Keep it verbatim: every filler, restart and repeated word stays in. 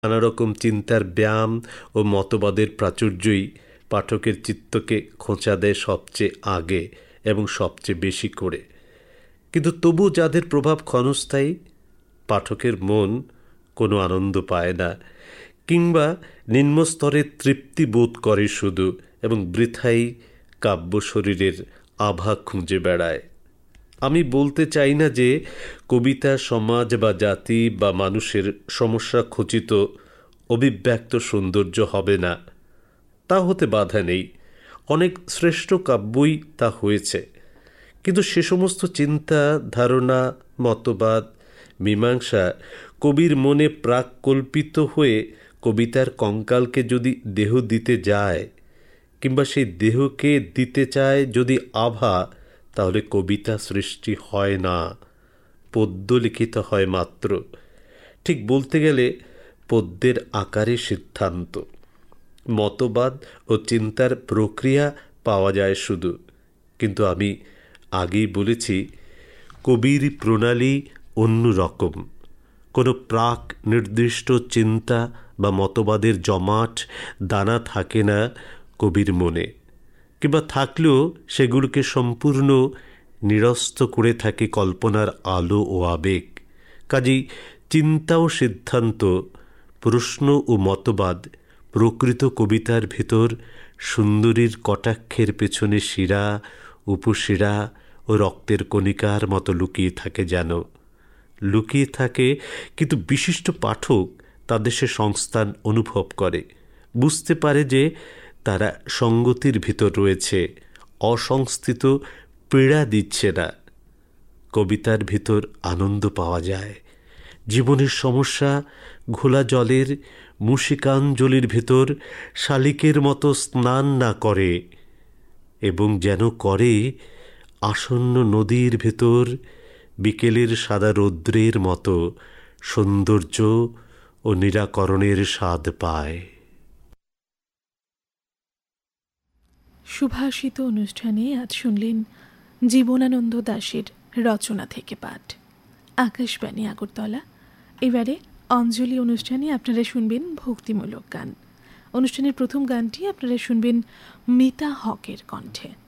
নানারকম চিন্তার ব্যায়াম ও মতবাদের প্রাচুর্যই পাঠকের চিত্তকে খোঁচা দেয় সবচেয়ে আগে এবং সবচেয়ে বেশি করে। কিন্তু তবু যাদের প্রভাব ক্ষণস্থায়ী, পাঠকের মন কোনো আনন্দ পায় না, কিংবা নিম্নস্তরে তৃপ্তি বোধ করে শুধু, এবং বৃথাই কাব্য শরীরের আভা খুঁজে বেড়ায়। আমি বলতে চাই না যে কবিতা সমাজ বা জাতি বা মানুষের সমস্যা খচিত অভিব্যক্ত সৌন্দর্য হবে না, তা হতে বাধা নেই। অনেক শ্রেষ্ঠ কাব্যই তা হয়েছে। কিন্তু সে সমস্ত চিন্তা, ধারণা, মতবাদ, মীমাংসা কবির মনে প্রাক কল্পিত হয়ে কবিতার কঙ্কালকে যদি দেহ দিতে যায়, কিংবা সেই দেহকে দিতে চায় যদি আভা, তাহলে কবিতা সৃষ্টি হয় না, পদ্য লিখিত হয় মাত্র। ঠিক বলতে গেলে পদ্যের আকারে সিদ্ধান্ত, মতবাদ ও চিন্তার প্রক্রিয়া পাওয়া যায় শুধু। কিন্তু আমি আগেই বলেছি, কবির প্রণালী অন্য রকম। কোনো প্রাক নির্দিষ্ট চিন্তা বা মতবাদের জমাট দানা থাকে না কবির মনে, কিংবা থাকলেও সেগুলোকে সম্পূর্ণ নিরস্ত করে থাকে কল্পনার আলো ও আবেগ। কাজেই চিন্তা ও সিদ্ধান্ত, প্রশ্ন ও মতবাদ প্রকৃত কবিতার ভিতর সুন্দরীর কটাক্ষের পেছনে শিরা, উপশিরা ও রক্তের কণিকার মতো লুকিয়ে থাকে, যেন লুকিয়ে থাকে। কিন্তু বিশিষ্ট পাঠক তাদের সে সংস্থান অনুভব করে, বুঝতে পারে যে তারা সঙ্গতির ভিতর রয়েছে, অসংস্থিত পীড়া দিচ্ছে না। কবিতার ভিতর আনন্দ পাওয়া যায়। জীবনের সমস্যা ঘোলা জলের মুশিকাঞ্জলির ভিতর শালিকের মতো স্নান না করে, এবং যেন করে আসন্ন নদীর ভেতর বিকেলের সাদা রৌদ্রের মতো সৌন্দর্য ও নিরাকরণের স্বাদ পায়। সুভাষিত অনুষ্ঠানে আজ শুনলেন জীবনানন্দ দাশের রচনা থেকে পাঠ। আকাশবাণী আগরতলা। এবারে অঞ্জলি অনুষ্ঠানে আপনারা শুনবেন ভক্তিমূলক গান। অনুষ্ঠানের প্রথম গানটি আপনারা শুনবেন মিতা হকের কণ্ঠে।